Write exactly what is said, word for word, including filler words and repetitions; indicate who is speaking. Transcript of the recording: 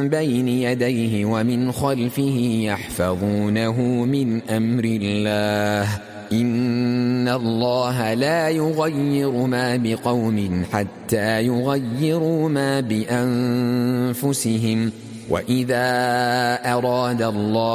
Speaker 1: بين يديه ومن خلفه يحفظونه من أمر الله إن الله لا يغير ما بقوم حتى يغيروا ما بأنفسهم وإذا أراد الله